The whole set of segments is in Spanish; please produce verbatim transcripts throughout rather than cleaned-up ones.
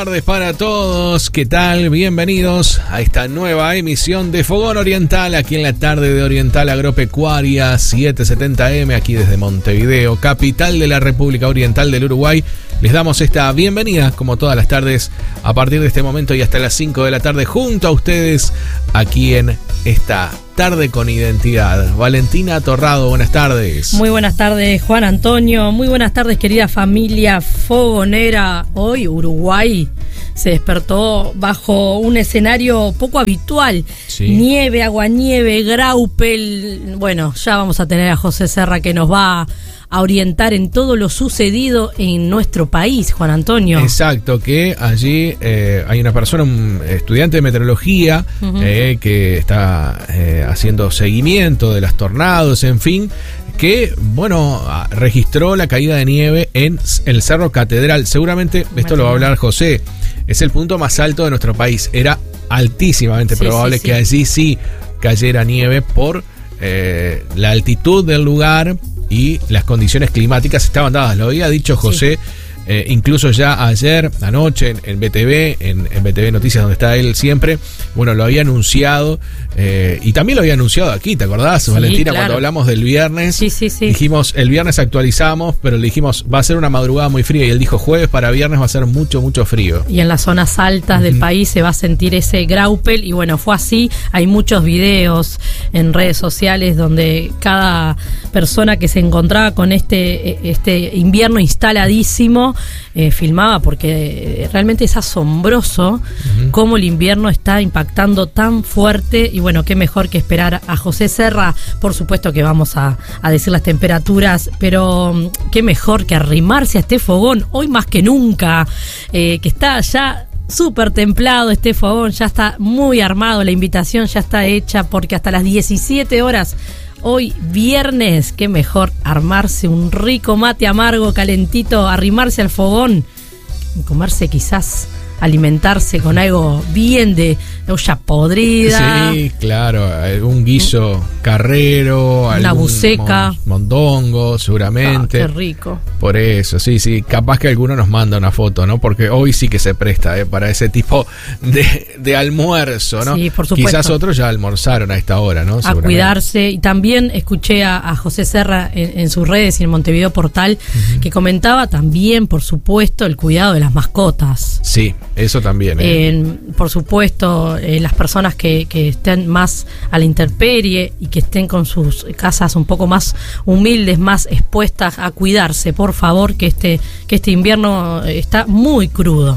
Buenas tardes para todos, ¿qué tal? Bienvenidos a esta nueva emisión de Fogón Oriental, aquí en la tarde de Oriental Agropecuaria setecientos setenta eme, aquí desde Montevideo, capital de la República Oriental del Uruguay. Les damos esta bienvenida, como todas las tardes, a partir de este momento y hasta las cinco de la tarde, junto a ustedes, aquí en esta tarde con identidad. Valentina Torrado, buenas tardes. Muy buenas tardes, Juan Antonio. Muy buenas tardes, querida familia fogonera. Hoy Uruguay se despertó bajo un escenario poco habitual. Sí. Nieve, aguanieve, graupel. Bueno, ya vamos a tener a José Serra que nos va a orientar en todo lo sucedido en nuestro país, Juan Antonio. Exacto, que allí eh, hay una persona, un estudiante de meteorología, uh-huh. eh, que está eh, haciendo seguimiento de los tornados, en fin, que, bueno, registró la caída de nieve en el Cerro Catedral. Seguramente, esto lo va a hablar José, es el punto más alto de nuestro país. Era altísimamente sí, probable sí, sí. que allí sí cayera nieve por eh, la altitud del lugar y las condiciones climáticas estaban dadas. Lo había dicho José, sí. eh, incluso ya ayer, anoche, en, en B T V, en, en B T V Noticias, donde está él siempre, bueno, lo había anunciado, eh, y también lo había anunciado aquí, ¿te acordás, sí, Valentina? Claro. Cuando hablamos del viernes, sí, sí, sí. dijimos, el viernes actualizamos, pero le dijimos, va a ser una madrugada muy fría, y él dijo, jueves para viernes va a ser mucho, mucho frío. Y en las zonas altas uh-huh. del país se va a sentir ese graupel, y bueno, fue así. Hay muchos videos en redes sociales donde cada persona que se encontraba con este, este invierno instaladísimo eh, filmaba, porque realmente es asombroso uh-huh. cómo el invierno está impactando tan fuerte. Y bueno, qué mejor que esperar a José Serra. Por supuesto que vamos a, a decir las temperaturas, pero qué mejor que arrimarse a este fogón hoy más que nunca, eh, que está ya súper templado este fogón, ya está muy armado, la invitación ya está hecha, porque hasta las diecisiete horas hoy viernes, qué mejor armarse un rico mate amargo, calentito, arrimarse al fogón y comerse, quizás alimentarse con algo bien de, de olla podrida. Sí, claro, algún guiso carrero, una buceca, mon, mondongo, seguramente. Ah, qué rico. Por eso, sí, sí, capaz que alguno nos manda una foto, ¿no? Porque hoy sí que se presta eh, para ese tipo de, de almuerzo, ¿no? Sí, por supuesto. Quizás otros ya almorzaron a esta hora, ¿no? A cuidarse. Y también escuché a, a José Serra en, en sus redes y en Montevideo Portal, uh-huh. que comentaba también, por supuesto, el cuidado de las mascotas. Sí, eso también. ¿eh? Eh, por supuesto, eh, las personas que, que estén más a la intemperie y que estén con sus casas un poco más humildes, más expuestas a cuidarse, por favor, que este, que este invierno está muy crudo.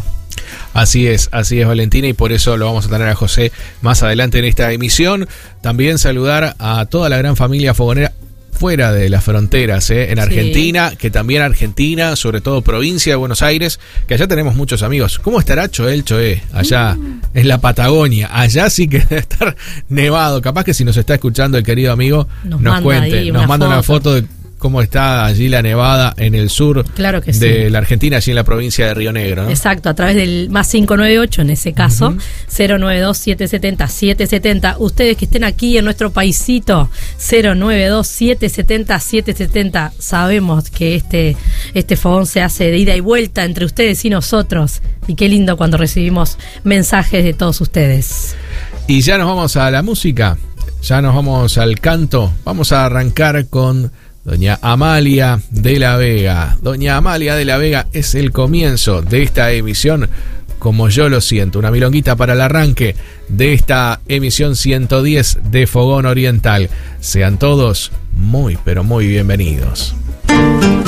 Así es, así es, Valentina, y por eso lo vamos a tener a José más adelante en esta emisión. También saludar a toda la gran familia fogonera fuera de las fronteras, ¿eh? En Argentina, sí. que también Argentina, sobre todo provincia de Buenos Aires, que allá tenemos muchos amigos. ¿Cómo estará Choel Choé? Allá mm. en la Patagonia, allá sí que debe estar nevado. Capaz que si nos está escuchando el querido amigo, nos, nos cuente, nos manda una foto de cómo está allí la nevada en el sur claro que de sí. la Argentina, allí en la provincia de Río Negro, ¿no? Exacto, a través del más cinco nueve ocho, en ese caso, uh-huh. cero nueve dos siete siete cero siete siete cero. Ustedes que estén aquí en nuestro paisito, cero nueve dos siete siete cero siete siete cero. Sabemos que este, este fogón se hace de ida y vuelta entre ustedes y nosotros. Y qué lindo cuando recibimos mensajes de todos ustedes. Y ya nos vamos a la música, ya nos vamos al canto. Vamos a arrancar con Doña Amalia de la Vega. Doña Amalia de la Vega es el comienzo de esta emisión, como yo lo siento. Una milonguita para el arranque de esta emisión ciento diez de Fogón Oriental. Sean todos muy, pero muy bienvenidos.